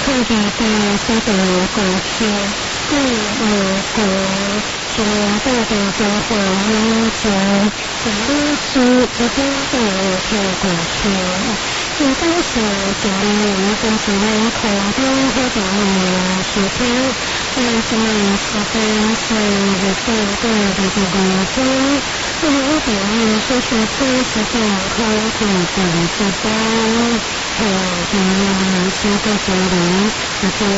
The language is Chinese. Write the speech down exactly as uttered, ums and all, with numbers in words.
特别的所在过去，故我国中央报道中华民族在历史一定的跳过去。一般是建立于中华人口的活动的时间，在中央时间是日本的这个工作，那么我本人所说的是健康和的这种和平民是个交流，这个